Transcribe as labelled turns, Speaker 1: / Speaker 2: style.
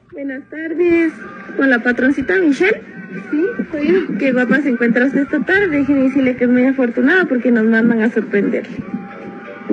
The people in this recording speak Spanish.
Speaker 1: Buenas tardes, con la patroncita Michelle.
Speaker 2: Sí, soy yo.
Speaker 1: Qué guapa se encuentra usted esta tarde. Déjeme decirle que es muy afortunada porque nos mandan a sorprenderle.